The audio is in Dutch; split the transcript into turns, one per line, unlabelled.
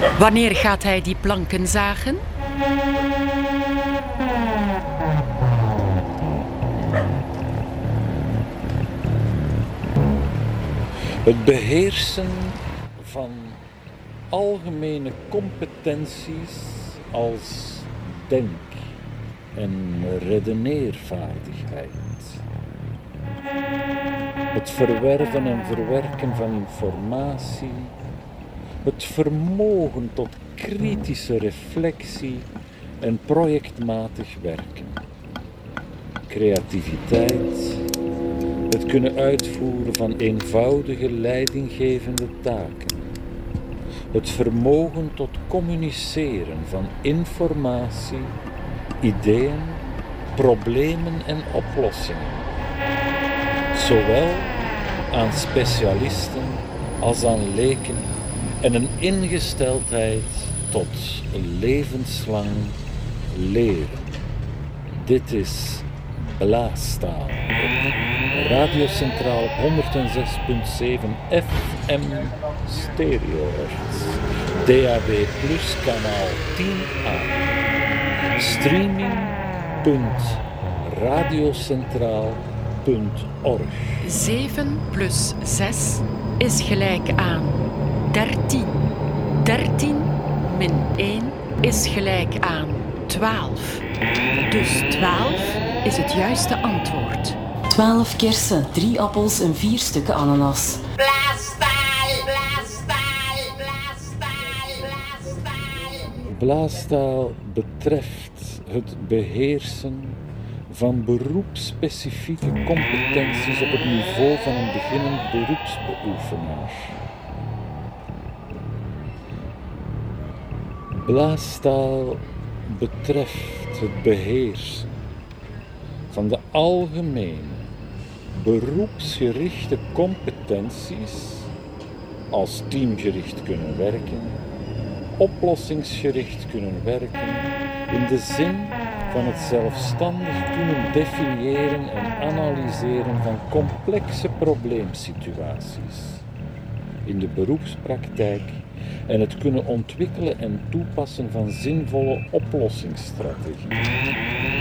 Wanneer gaat hij die planken zagen?
Het beheersen van algemene competenties als denk- en redeneervaardigheid. Het verwerven en verwerken van informatie. Het vermogen tot kritische reflectie en projectmatig werken. Creativiteit. Het kunnen uitvoeren van eenvoudige leidinggevende taken. Het vermogen tot communiceren van informatie, ideeën, problemen en oplossingen. Zowel aan specialisten als aan leken en een ingesteldheid tot levenslang leren. Dit is Blaastaal op Radio Centraal 106.7 FM Stereohertz, DAB Plus kanaal 10A, streaming.radiocentraal.org.
7 plus 6 is gelijk aan 13. 13 min 1 is gelijk aan 12. Dus 12 is het juiste antwoord.
12 kersen, 3 appels en 4 stukken ananas.
Blaastaal, blaastaal, blaastaal, blaastaal.
Blaastaal betreft het beheersen van beroepsspecifieke competenties op het niveau van een beginnend beroepsbeoefenaar. Blaastaal betreft het beheersen van de algemene beroepsgerichte competenties als teamgericht kunnen werken, oplossingsgericht kunnen werken, in de zin van het zelfstandig kunnen definiëren en analyseren van complexe probleemsituaties in de beroepspraktijk en het kunnen ontwikkelen en toepassen van zinvolle oplossingsstrategieën.